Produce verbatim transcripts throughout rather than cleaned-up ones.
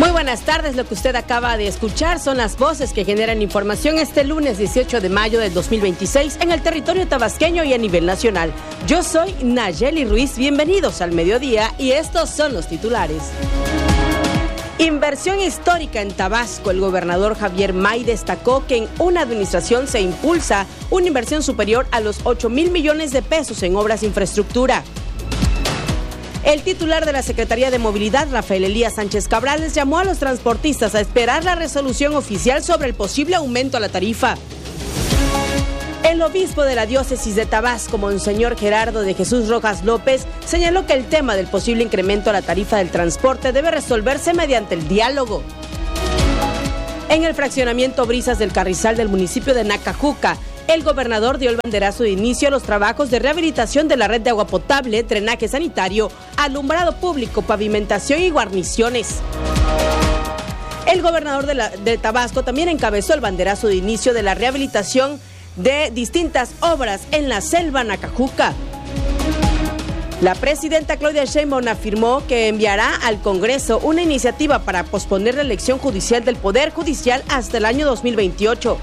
Muy buenas tardes, lo que usted acaba de escuchar son las voces que generan información este lunes dieciocho de mayo del dos mil veintiséis en el territorio tabasqueño y a nivel nacional. Yo soy Nayeli Ruiz, bienvenidos al mediodía y estos son los titulares. Inversión histórica en Tabasco. El gobernador Javier May destacó que en una administración se impulsa una inversión superior a los ocho mil millones de pesos en obras de infraestructura. El titular de la Secretaría de Movilidad, Rafael Elías Sánchez Cabrales, llamó a los transportistas a esperar la resolución oficial sobre el posible aumento a la tarifa. El obispo de la diócesis de Tabasco, Monseñor Gerardo de Jesús Rojas López, señaló que el tema del posible incremento a la tarifa del transporte debe resolverse mediante el diálogo. En el fraccionamiento Brisas del Carrizal del municipio de Nacajuca, el gobernador dio el banderazo de inicio a los trabajos de rehabilitación de la red de agua potable, drenaje sanitario, alumbrado público, pavimentación y guarniciones. El gobernador de, la, de Tabasco también encabezó el banderazo de inicio de la rehabilitación de distintas obras en la selva Nacajuca. La presidenta Claudia Sheinbaum afirmó que enviará al Congreso una iniciativa para posponer la elección judicial del Poder Judicial hasta el año dos mil veintiocho.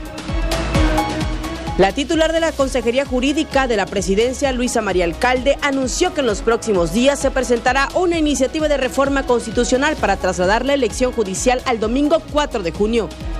La titular de la Consejería Jurídica de la Presidencia, Luisa María Alcalde, anunció que en los próximos días se presentará una iniciativa de reforma constitucional para trasladar la elección judicial al domingo cuatro de junio.